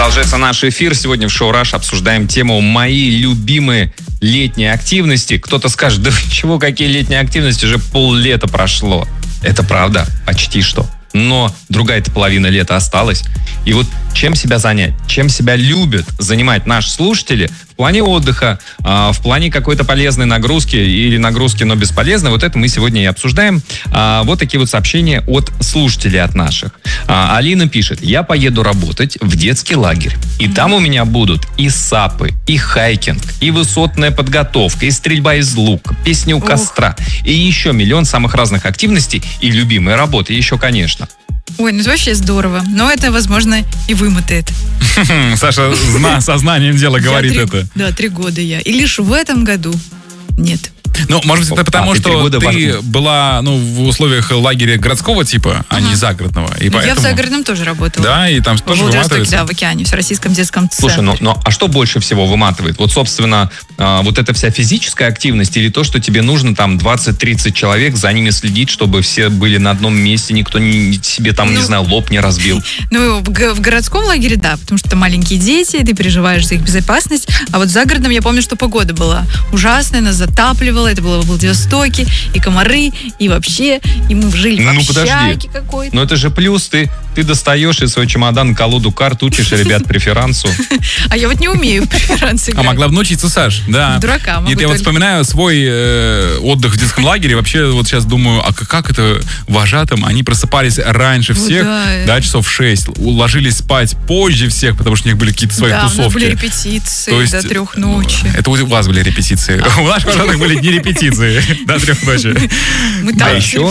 Продолжается наш эфир. Сегодня в шоу «Раш» обсуждаем тему «Мои любимые летние активности». Кто-то скажет, да чего, какие летние активности, уже пол-лета прошло. Это правда, почти что. Но другая-то половина лета осталась. И вот чем себя занять, чем себя любят занимать наши слушатели в плане отдыха, в плане какой-то полезной нагрузки или нагрузки, но бесполезной, вот это мы сегодня и обсуждаем. Вот такие вот сообщения от слушателей от наших. Алина пишет: я поеду работать в детский лагерь, и там у меня будут и сапы, и хайкинг, и высотная подготовка, и стрельба из лука, песни у костра, и еще миллион самых разных активностей и любимые работы, еще, конечно. Ой, ну это вообще здорово. Но это, возможно, и вымотает. Саша сознанием дела говорит это. Да, 3 года я. И лишь в этом году нет. Ну, может быть, это потому, что ты была в условиях лагеря городского типа, а не загородного. И поэтому... Я в загородном тоже работала. Да, и там тоже выматывается. Да, в океане, в Всероссийском детском центре. Слушай, а что больше всего выматывает? Вот, собственно, вот эта вся физическая активность или то, что тебе нужно там 20-30 человек, за ними следить, чтобы все были на одном месте, никто себе там, не знаю, лоб не разбил? Ну, в городском лагере, да, потому что там маленькие дети, ты переживаешь за их безопасность. А вот в загородном я помню, что погода была ужасная, нас затапливала. Это было в Владивостоке, и комары, и вообще, и мы жили в общаге какой-то. Но это же плюс, ты достаешь из своего чемодана колоду карт, учишь ребят преферансу. А я вот не умею в преферанс играть. А могла бы научиться, Саш, да. Дурака могу. Нет, я вот вспоминаю свой отдых в детском лагере, вообще вот сейчас думаю, а как это вожатым? Они просыпались раньше всех, да, часов в 6, ложились спать позже всех, потому что у них были какие-то свои тусовки. Да, у нас были репетиции до 3 ночи. Это у вас были репетиции. У наших вожатых были не репетиции. До 3 ночи. А еще,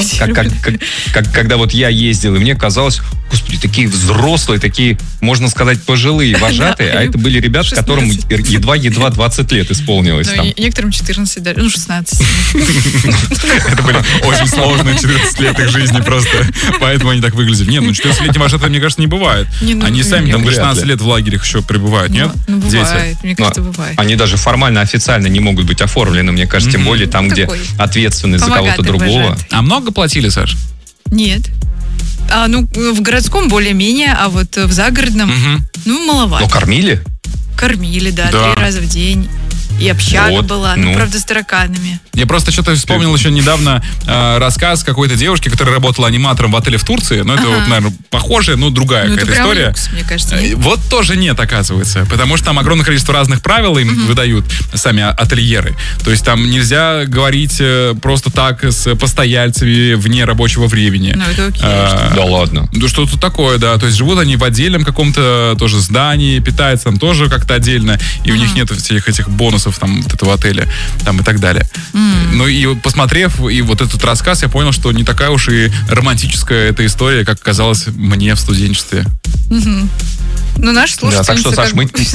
когда вот я ездил, и мне казалось, господи, такие взрослые, такие, можно сказать, пожилые вожатые, а это были ребята, которым едва 20 лет исполнилось. Некоторым 14, даже, 16. Это были очень сложные 14 лет их жизни просто, поэтому они так выглядели. Нет, 14-летние вожатые, мне кажется, не бывает. Они сами там 16 лет в лагерях еще пребывают, нет? Бывает, мне кажется, бывает. Они даже формально, официально не могут быть оформлены, мне кажется, тем более там, где ответственность за кого-то другого. А много платили, Саш? Нет. В городском более-менее, а вот в загородном, маловато. Но кормили? Кормили, да, 3 раза в день. И общага была, правда, с тараканами. Я просто что-то вспомнил еще недавно рассказ какой-то девушки, которая работала аниматором в отеле в Турции. Но это, наверное, похожая, другая какая-то история. Люкс, мне кажется, нет? Вот тоже нет, оказывается. Потому что там огромное количество разных правил им выдают сами ательеры. То есть там нельзя говорить просто так с постояльцами вне рабочего времени. Ну, это окей. Да ладно. Ну, что-то такое, да. То есть живут они в отдельном каком-то тоже здании, питаются там тоже как-то отдельно. И у них нет всех этих бонусов там вот этого отеля там и так далее. Ну и посмотрев и вот этот рассказ, я понял, что не такая уж и романтическая эта история, как казалось мне в студенчестве. Ну, наша слушательница... Да, так что, Саш,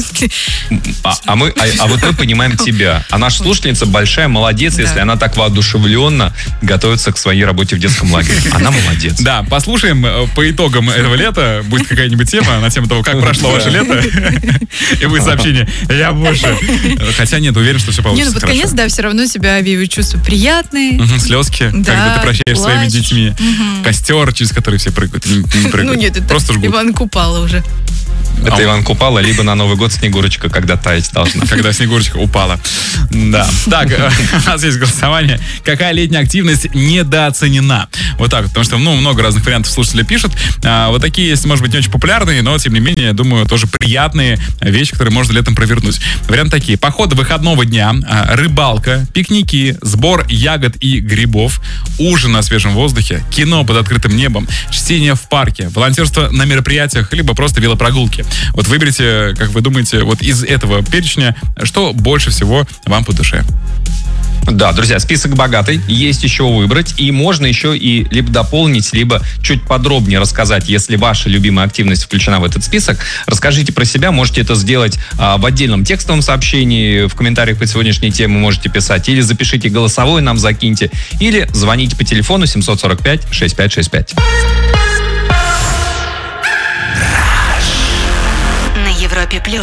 вот мы понимаем тебя. А наша слушательница большая молодец, если она так воодушевленно готовится к своей работе в детском лагере. Она молодец. Да, послушаем по итогам этого лета. Будет какая-нибудь тема на тему того, как прошло ваше лето. И будет сообщение: я больше. Хотя нет, уверен, что все получится. Под конец, да, все равно себя объявят чувства приятные. Слезки, когда ты прощаешь своими детьми. Костер, через который все прыгают. Ну нет, это Иван Купала уже. Это Иван Купала, либо на Новый год Снегурочка, когда таять должна. Когда Снегурочка упала. Да. Так, у нас есть голосование. Какая летняя активность недооценена? Вот так, потому что, много разных вариантов слушатели пишут. Вот такие есть, может быть, не очень популярные, но, тем не менее, я думаю, тоже приятные вещи, которые можно летом провернуть. Варианты такие: походы выходного дня, рыбалка, пикники, сбор ягод и грибов, ужин на свежем воздухе, кино под открытым небом, чтение в парке, волонтерство на мероприятиях, либо просто велопрогулки. Вот выберите, как вы думаете, вот из этого перечня, что больше всего вам по душе. Да, друзья, список богатый, есть еще выбрать, и можно еще и либо дополнить, либо чуть подробнее рассказать, если ваша любимая активность включена в этот список. Расскажите про себя, можете это сделать в отдельном текстовом сообщении, в комментариях под сегодняшней темой можете писать, или запишите голосовой, нам закиньте, или звоните по телефону 745-6565. На Европе+.